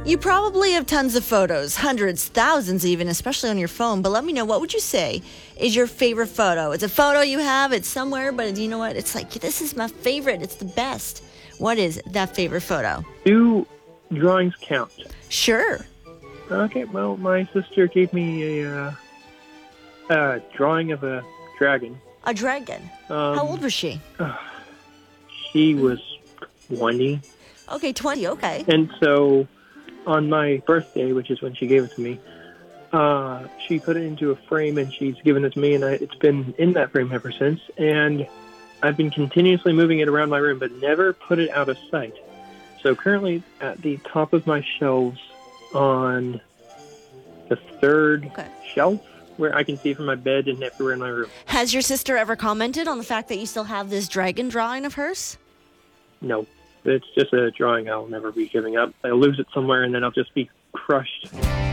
You probably have tons of photos, hundreds, thousands even, especially on your phone. But let me know, what would you say is your favorite photo? It's a photo you have, it's somewhere, but you know what? It's like, this is my favorite. It's the best. What is that favorite photo? Do drawings count? Sure. Okay, well, my sister gave me a drawing of a dragon. A dragon. How old was she? She was 20. Okay, 20, okay. And so on my birthday, which is when she gave it to me, she put it into a frame and she's given it to me, and it's been in that frame ever since. And I've been continuously moving it around my room, but never put it out of sight. So currently at the top of my shelves on the third shelf, where I can see from my bed and everywhere in my room. Has your sister ever commented on the fact that you still have this dragon drawing of hers? No. It's just a drawing I'll never be giving up. I'll lose it somewhere and then I'll just be crushed.